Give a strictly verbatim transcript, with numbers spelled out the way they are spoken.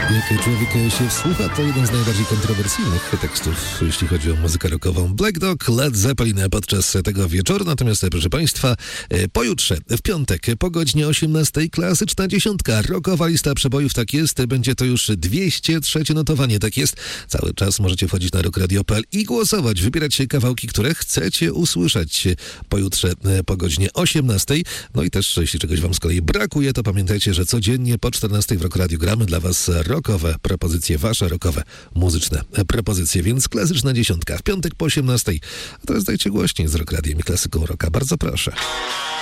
Jak człowiek się wsłucha, to jeden z najbardziej kontrowersyjnych tekstów, jeśli chodzi o muzykę rockową. Black Dog, Led Zeppelin podczas tego wieczoru. Natomiast, proszę Państwa, pojutrze, w piątek, po godzinie osiemnastej, klasyczna dziesiątka. Rockowa lista przebojów, tak jest. Będzie to już dwieście trzecie notowanie, tak jest. Cały czas możecie wchodzić na rock radio kropka p l i głosować, wybierać kawałki, które chcecie usłyszeć pojutrze po godzinie osiemnastej. No i też, jeśli czegoś Wam z kolei brakuje, to pamiętajcie, że codziennie po czternastej w Rock Radio gramy dla Was rockowe propozycje, Wasze rockowe, muzyczne propozycje, więc klasyczna dziesiątka w piątek po osiemnastej. A teraz dajcie głośniej z Rock Radiem i klasyką rocka. Bardzo proszę.